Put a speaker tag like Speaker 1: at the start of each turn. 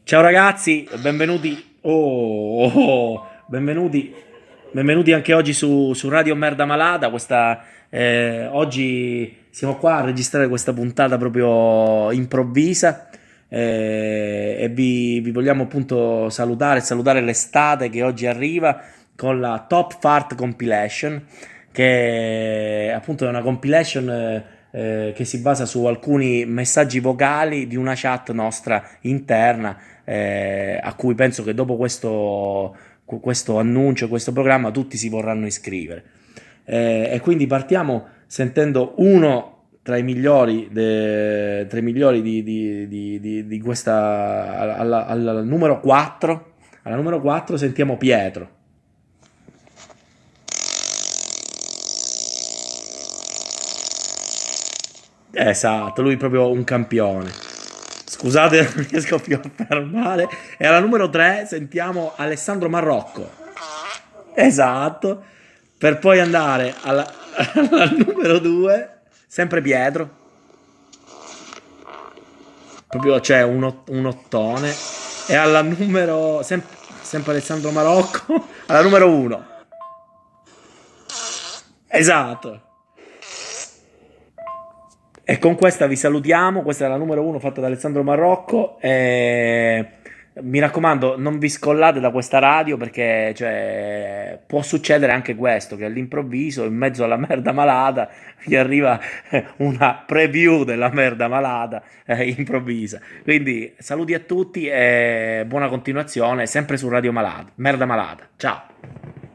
Speaker 1: Ciao ragazzi, benvenuti, benvenuti anche oggi su Radio Merda Malata. Oggi siamo qua a registrare questa puntata proprio improvvisa e vi vogliamo appunto salutare l'estate che oggi arriva con la Top Fart Compilation, che appunto è una compilation che si basa su alcuni messaggi vocali di una chat nostra interna, a cui penso che dopo questo annuncio, questo programma, tutti si vorranno iscrivere. E quindi partiamo sentendo uno tra i migliori di questa, al numero 4. Alla numero 4 sentiamo Pietro. Esatto, lui è proprio un campione. Scusate, non riesco più a fermare. E alla numero 3 sentiamo Alessandro Marrocco. Esatto. Per poi andare alla numero 2, sempre Pietro. Proprio c'è un ottone. E alla sempre Alessandro Marocco. Alla numero 1. Esatto. E con questa vi salutiamo. Questa è la numero 1 fatta da Alessandro Marrocco. E mi raccomando, non vi scollate da questa radio, perché cioè, può succedere anche questo, che all'improvviso, in mezzo alla merda malata, vi arriva una preview della merda malata improvvisa. Quindi saluti a tutti e buona continuazione, sempre su Radio Malata. Merda Malata. Ciao.